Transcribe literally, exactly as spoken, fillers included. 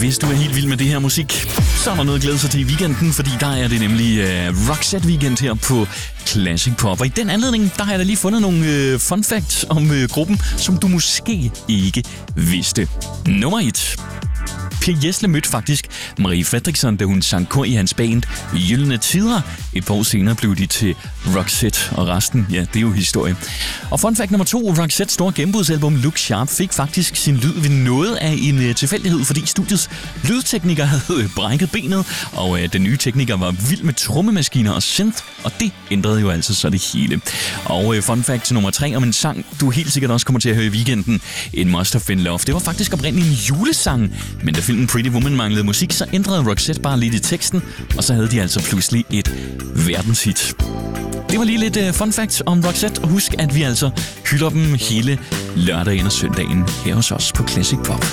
Hvis du er helt vild med det her musik, så er der noget at glæde sig til i weekenden, fordi der er det nemlig uh, Roxette Weekend her på Classic Pop. Og i den anledning, der har jeg da lige fundet nogle uh, fun facts om uh, gruppen, som du måske ikke vidste. Nummer et. Per Gessle mødte faktisk Marie Fredriksson, da hun sang kor i hans band Gyldne Tider. Et par år senere blev de til Roxette, og resten, ja, det er jo historie. Og fun fact nummer to. Roxettes store gennembrudsalbum Look Sharp fik faktisk sin lyd ved noget af en uh, tilfældighed, fordi studiets lydtekniker havde brækket benet, og uh, den nye tekniker var vild med trommemaskiner og synth, og det ændrede jo altså så det hele. Og uh, fun fact nummer tre om en sang, du helt sikkert også kommer til at høre i weekenden, In Must Have Been Love. Det var faktisk oprindeligt en julesang, men da filmen Pretty Woman manglede musik, så ændrede Roxette bare lidt i teksten, og så havde de altså pludselig et verdenshit. Det var lige lidt uh, fun facts om Roxette, og husk, at vi altså hylder dem hele lørdagen og søndagen her hos os på Classic Pop.